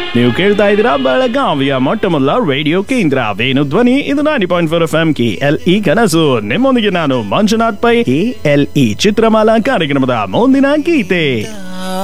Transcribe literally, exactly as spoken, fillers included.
ನೀವು ಕೇಳ್ತಾ ಇದ್ದೀರಾ ಬೆಳಗಾವಿಯ ಮೊಟ್ಟ ಮೊದಲ ರೇಡಿಯೋ ಕೇಂದ್ರ ವೇಣು ಧ್ವನಿ. ಇದು ninety point four F M K L E ಕನಸು. ನಿಮ್ಮೊಂದಿಗೆ ನಾನು Manjunath pi. K L E Chitramala ಕಾರ್ಯಕ್ರಮದ ಮುಂದಿನ ಗೀತೆ.